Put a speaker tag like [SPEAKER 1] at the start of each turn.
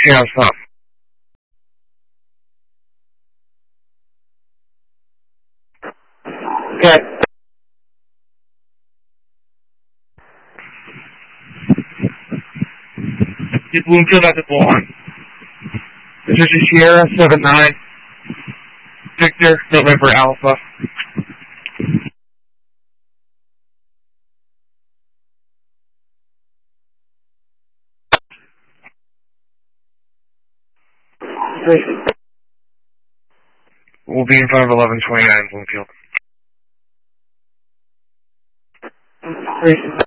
[SPEAKER 1] Yeah, stop. Okay. Get Bloomfield at the one. This is Sierra 79. Victor, November Alpha. We'll be in front of 1129 Bloomfield.